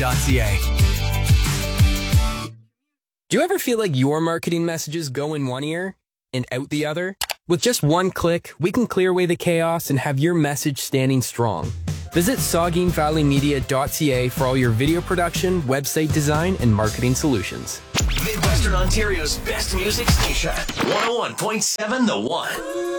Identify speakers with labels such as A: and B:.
A: Do you ever feel like your marketing messages go in one ear and out the other? With just one click, we can clear away the chaos and have your message standing strong. Visit SaugeenValleyMedia.ca for all your video production, website design, and marketing solutions.
B: Midwestern Ontario's best music station, 101.7 The One.